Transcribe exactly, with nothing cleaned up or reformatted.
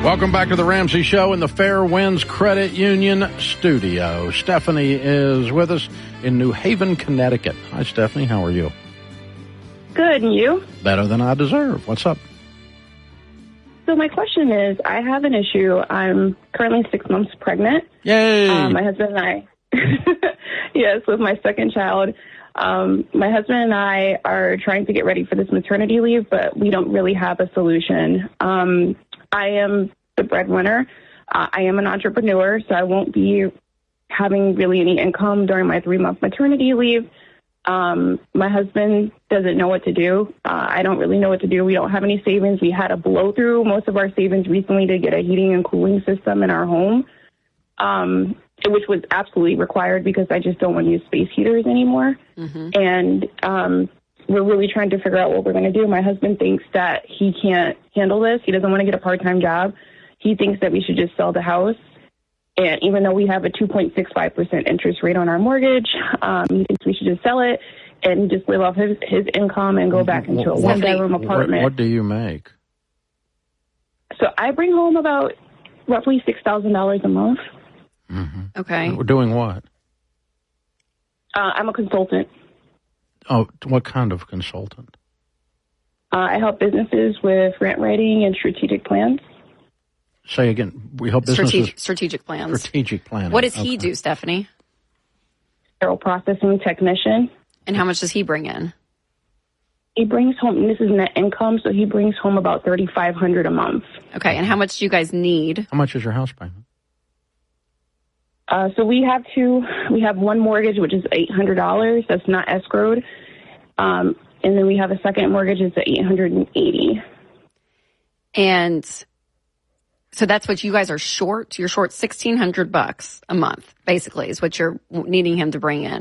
Welcome back to the Ramsey Show in the Fair Winds Credit Union studio. Stephanie is with us in New Haven, Connecticut. Hi, Stephanie. How are you? Good, and you? Better than I deserve. What's up? So my question is, I have an issue. I'm currently six months pregnant. Yay! Um, my husband and I, yes, with my second child. Um, my husband and I are trying to get ready for this maternity leave, but we don't really have a solution. Um, I am the breadwinner. Uh, I am an entrepreneur, so I won't be having really any income during my three-month maternity leave. Um, my husband doesn't know what to do. Uh, I don't really know what to do. We don't have any savings. We had a blow through most of our savings recently to get a heating and cooling system in our home, um, which was absolutely required because I just don't want to use space heaters anymore. Mm-hmm. And um, we're really trying to figure out what we're going to do. My husband thinks that he can't handle this. He doesn't want to get a part-time job. He thinks that we should just sell the house. And even though we have a two point six five percent interest rate on our mortgage, um, he thinks we should just sell it and just live off his, his income and go back into a one-bedroom apartment. What, what do you make? So I bring home about roughly six thousand dollars a month. Mm-hmm. Okay. We're doing what? Uh, I'm a consultant. Oh, what kind of consultant? Uh, I help businesses with grant writing and strategic plans. Say again, we help businesses. Strategic, strategic plans. Strategic planning. What does he okay. do, Stephanie? Sterile processing technician. And how much does he bring in? He brings home, and this is net income, so he brings home about thirty-five hundred dollars a month. Okay, and how much do you guys need? How much is your house payment? Uh, so we have two, we have one mortgage, which is eight hundred dollars. That's not escrowed. Um, and then we have a second mortgage, it's at eight hundred eighty dollars. And so that's what you guys are short. You're short sixteen hundred bucks a month, basically, is what you're needing him to bring in.